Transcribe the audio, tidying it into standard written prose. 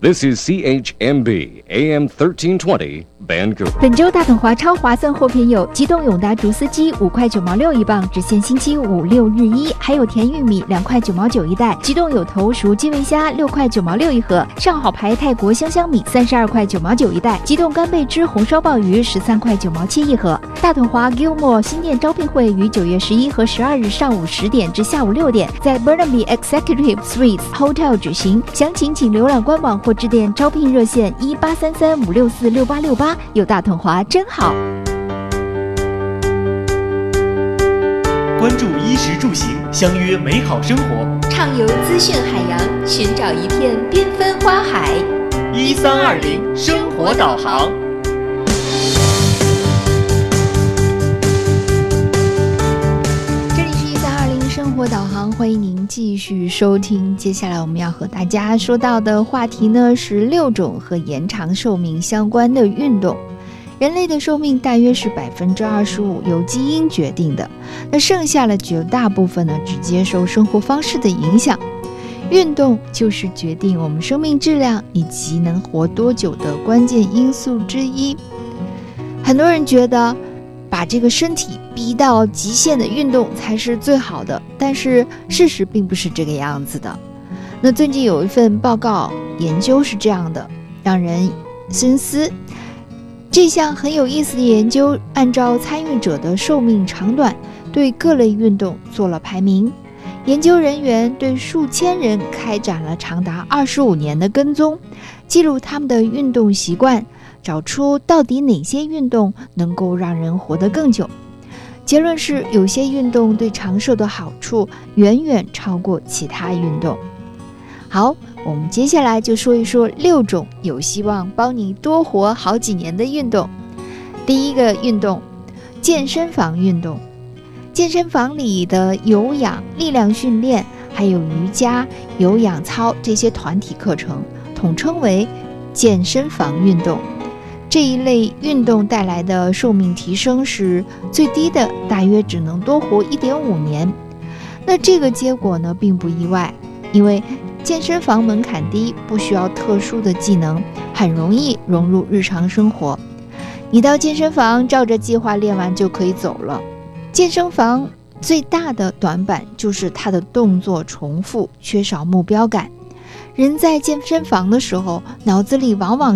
This is CHMB AM 1320 Vancouver。 本周大统华超划算货品有机动永达竹丝鸡5块9毛6一磅，只限星期5、6、日1，还有甜玉米2块9毛9一袋，机动有头熟基围虾6块9毛6一盒，上好牌泰国香香米32块9毛9一袋，机动干贝汁红烧鲍鱼13块9毛7一盒。大统华 Gilmore 新店招聘会于9月11和12日上午10点至下午6点，在 Burnaby Executive Suites Hotel 举行，详情请浏览官网或致电招聘热线1833-564-6868，有大统华真好。 关注衣食住行，相约美好生活， 畅游资讯海洋，寻找一片缤纷花海。 1320生活导航。 这里是1320生活导航，欢迎您继续收听。接下来我们要和大家说到的话题呢，是6种和延长寿命相关的运动。人类的寿命大约是25%由基因决定的，那剩下了绝大部分呢，只接受生活方式的影响。运动就是决定我们生命质量以及能活多久的关键因素之一。很多人觉得把这个身体逼到极限的运动才是最好的，但是事实并不是这个样子的。那最近有一份报告研究是这样的，让人深思。这项很有意思的研究，按照参与者的寿命长短，对各类运动做了排名。研究人员对数千人开展了长达25年的跟踪，记录他们的运动习惯，找出到底哪些运动能够让人活得更久。结论是，有些运动对长寿的好处远远超过其他运动。好，我们接下来就说一说6种有希望帮你多活好几年的运动。第一个运动，健身房运动。健身房里的有氧、力量训练，还有瑜伽、有氧操这些团体课程，统称为健身房运动。这一类运动带来的寿命提升是最低的，大约只能多活1.5年。那这个结果呢，并不意外，因为健身房门槛低，不需要特殊的技能，很容易融入日常生活。你到健身房照着计划练完就可以走了。健身房最大的短板就是它的动作重复，缺少目标感。人在健身房的时候，脑子里往往